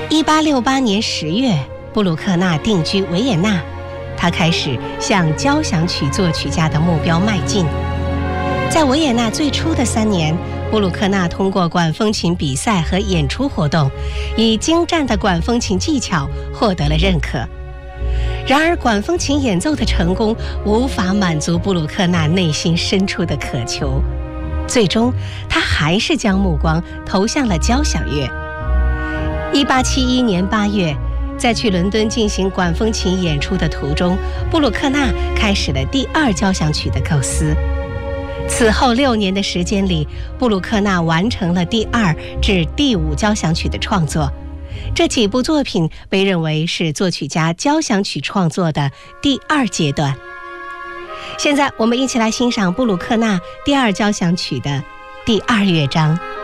1868年10月，布鲁克纳定居维也纳，他开始向交响曲作曲家的目标迈进。在维也纳最初的3年，布鲁克纳通过管风琴比赛和演出活动，以精湛的管风琴技巧获得了认可。然而，管风琴演奏的成功无法满足布鲁克纳内心深处的渴求，最终他还是将目光投向了交响乐。1871年8月，在去伦敦进行管风琴演出的途中，布鲁克纳开始了第2交响曲的构思。此后6年的时间里，布鲁克纳完成了第2至第5交响曲的创作。这几部作品被认为是作曲家交响曲创作的第2阶段。现在我们一起来欣赏布鲁克纳第2交响曲的第2乐章。